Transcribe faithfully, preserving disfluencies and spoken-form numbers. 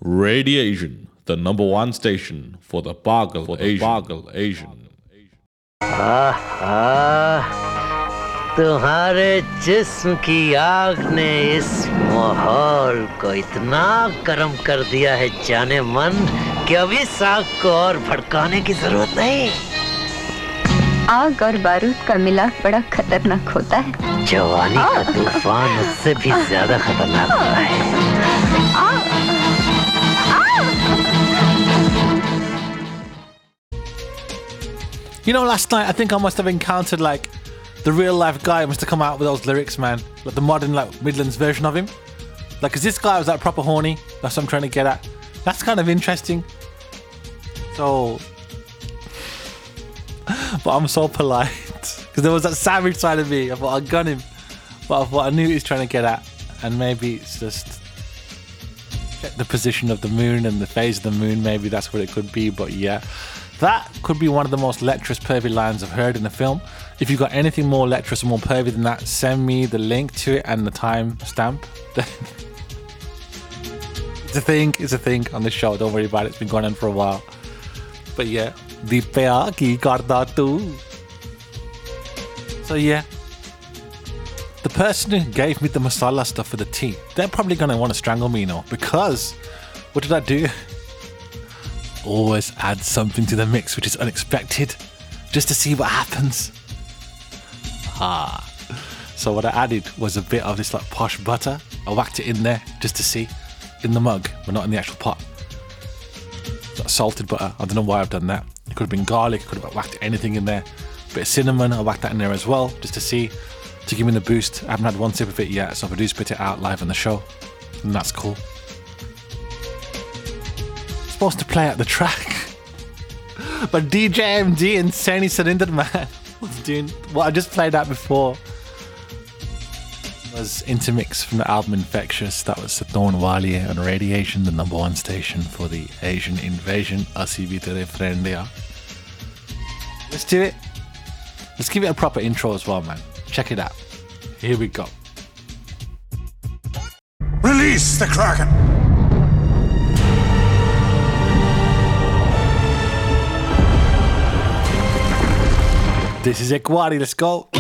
Radiation, the number one station for the Pagal Asian. Pagal Asian. आहा, तुम्हारे जिस्म की आग ने इस माहौल को इतना गर्म कर दिया है जाने मन कि अब इस आग को और भड़काने की जरूरत नहीं। आग और बारूद का मिलाप बड़ा खतरनाक होता है। जवानी का तूफान उससे भी ज्यादा खतरनाक होता है। You know, last night I think I must have encountered like the real life guy must have come out with those lyrics, man. Like the modern like Midlands version of him. Like, cause this guy was like proper horny. That's what I'm trying to get at. That's kind of interesting. So, but I'm so polite because there was that savage side of me. I thought I'd gun him, but I thought I knew what he was trying to get at, and maybe it's just check the position of the moon and the phase of the moon. Maybe that's what it could be. But yeah. That could be one of the most lecherous pervy lines I've heard in a film. If you've got anything more lecherous or more pervy than that, send me the link to it and the time stamp. It's a thing, it's a thing on the show, don't worry about it, it's been going on for a while. But yeah, Deepya ki karda tu. So yeah, the person who gave me the masala stuff for the tea, they're probably going to want to strangle me, you know, because what did I do? Always add something to the mix which is unexpected, just to see what happens. Ah, so what I added was a bit of this like posh butter. I whacked it in there just to see, in the mug, but not in the actual pot. Got salted butter. I don't know why I've done that. It could have been garlic. I could have whacked anything in there. A bit of cinnamon. I whacked that in there as well, just to see, to give me the boost. I haven't had one sip of it yet, so if I do spit it out live on the show, then that's cool. Supposed to play out the track, but D J M D and Sani Surinder man was doing what I just played out before. Was Intermix from the album Infectious. That was Saton Waliye on Radiation, the number one station for the Asian invasion. Asi bhi tere friend ya. Let's do it. Let's give it a proper intro as well, man. Check it out. Here we go. Release the Kraken. This is Ekwari, let's go.